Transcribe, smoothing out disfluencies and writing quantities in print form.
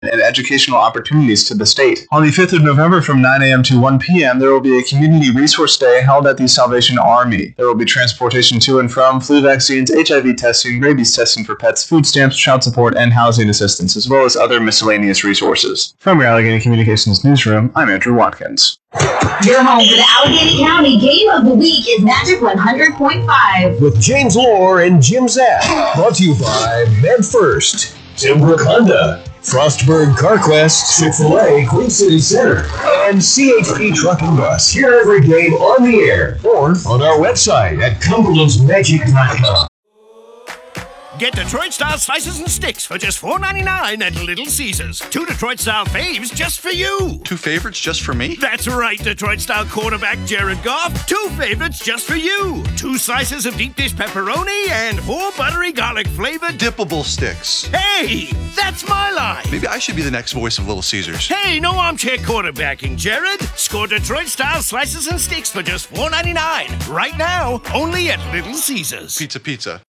and educational opportunities to the state. On the 5th of November from 9 a.m. to 1 p.m., there will be a community resource day held at the Salvation Army. There will be transportation to and from, flu vaccines, HIV testing, rabies testing for pets, food stamps, child support, and housing assistance, as well as other miscellaneous resources. From your Allegheny Communications Newsroom, I'm Andrew Watkins. Your home for the Allegheny County Game of the Week is Magic 100.5. With James Lohr and Jim Zapp. Brought to you by MedFirst, Timbrook Honda, Frostburg CarQuest, Chick-fil-A, Queen City Center, and CHP Truck and Bus. Hear every game on the air or on our website at CumberlandsMagic.com. Get Detroit-style slices and sticks for just $4.99 at Little Caesars. 2 Detroit-style faves just for you. 2 favorites just for me? That's right, Detroit-style quarterback Jared Goff. 2 favorites just for you. 2 slices of deep dish pepperoni and 4 buttery garlic-flavored dippable sticks. Hey, that's my line. Maybe I should be the next voice of Little Caesars. Hey, no armchair quarterbacking, Jared. Score Detroit-style slices and sticks for just $4.99. Right now, only at Little Caesars. Pizza.